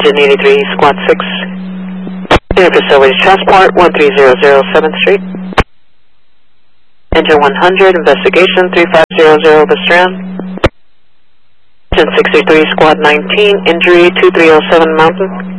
Engine 83, Squad 6. Air Facilities Transport, 1300 7th Street. Engine 100, Investigation 3500 The Strand. Engine 63, Squad 19, Injury 2307 Mountain.